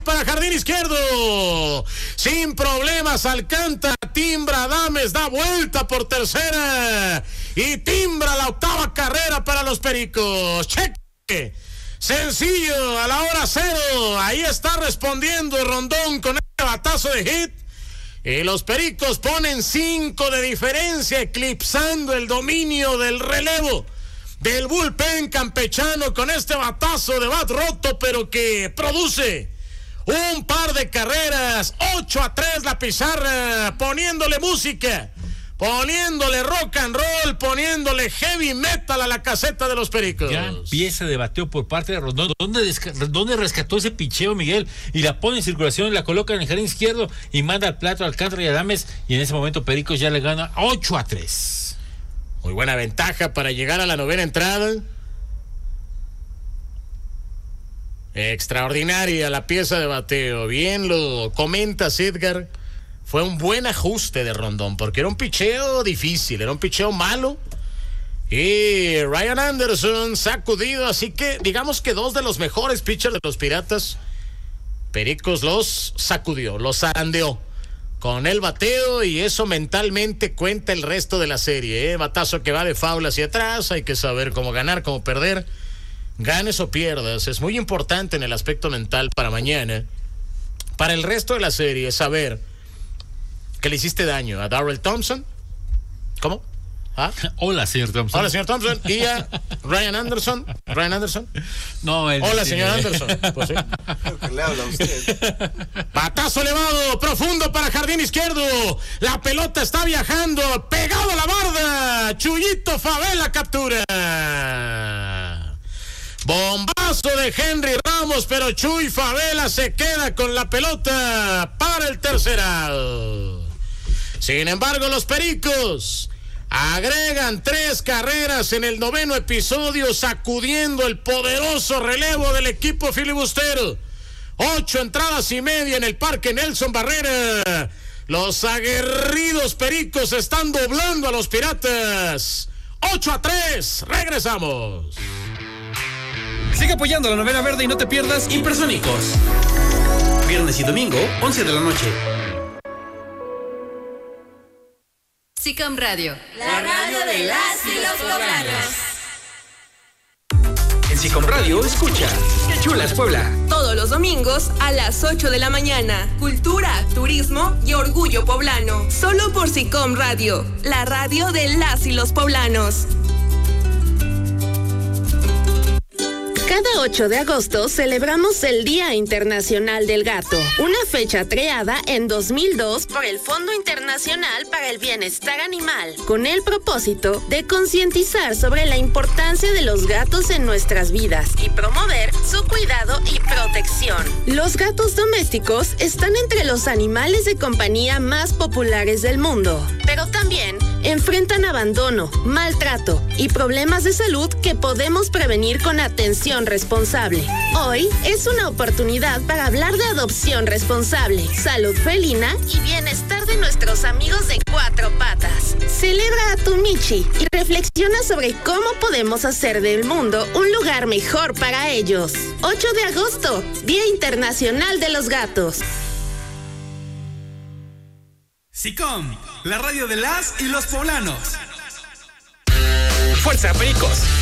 para jardín izquierdo. Sin problemas, Alcántara, timbra, Adames, da vuelta por tercera. Y timbra la octava carrera para los Pericos. Cheque. Sencillo, a la hora cero. Ahí está respondiendo Rondón con este batazo de hit. Y los Pericos ponen 5 de diferencia, eclipsando el dominio del relevo del bullpen campechano con este batazo de bat roto, pero que produce un par de carreras. 8-3 la pizarra, poniéndole música, poniéndole rock and roll, poniéndole heavy metal a la caseta de los Pericos. Gran pieza de bateo por parte de Rondón. ¿Dónde rescató ese picheo, Miguel? Y la pone en circulación, la coloca en el jardín izquierdo y manda al plato a Alcántara y Adames. Y en ese momento Pericos ya le gana 8-3. Muy buena ventaja para llegar a la novena entrada. Extraordinaria la pieza de bateo. Bien lo comentas, Edgar. Fue un buen ajuste de Rondón, porque era un picheo difícil, era un picheo malo. Y Ryan Anderson sacudido, así que digamos que 2 de los mejores pitchers de los Piratas, Pericos los sacudió, los zarandeó con el bateo, y eso mentalmente cuenta el resto de la serie, batazo que va de foul hacia atrás. Hay que saber cómo ganar, cómo perder, ganes o pierdas. Es muy importante en el aspecto mental para mañana, para el resto de la serie, saber que le hiciste daño a Darrell Thompson. ¿Cómo? ¿Ah? Hola, señor Thompson. Hola, señor Thompson. Y a Ryan Anderson. ¿Ryan Anderson? No, hola, señor Anderson. Pues sí. Creo que le habla a usted. Batazo elevado, profundo para jardín izquierdo. La pelota está viajando, pegado a la barda. Chuyito Favela captura. Bombazo de Henry Ramos, pero Chuy Favela se queda con la pelota para el tercer out. Sin embargo, los Pericos agregan 3 carreras en el 9º episodio, sacudiendo el poderoso relevo del equipo filibustero. 8 entradas y media en el Parque Nelson Barrera. Los aguerridos Pericos están doblando a los Piratas. 8-3. Regresamos. Sigue apoyando a la novela verde y no te pierdas Hipersónicos. Viernes y domingo, 11 de la noche. SICOM Radio, la radio de las y los poblanos. En SICOM Radio, escucha ¡Qué chula es Puebla! Todos los domingos a las 8 de la mañana. Cultura, turismo y orgullo poblano. Solo por SICOM Radio, la radio de las y los poblanos. Cada 8 de agosto celebramos el Día Internacional del Gato, una fecha creada en 2002 por el Fondo Internacional para el Bienestar Animal, con el propósito de concientizar sobre la importancia de los gatos en nuestras vidas y promover su cuidado y protección. Los gatos domésticos están entre los animales de compañía más populares del mundo, pero también enfrentan abandono, maltrato y problemas de salud que podemos prevenir con atención responsable. Hoy es una oportunidad para hablar de adopción responsable, salud felina y bienestar de nuestros amigos de 4 patas. Celebra a tu Michi y reflexiona sobre cómo podemos hacer del mundo un lugar mejor para ellos. 8 de agosto, Día Internacional de los Gatos. SICOM, la radio de las y los poblanos. ¡Fuerza, Pericos!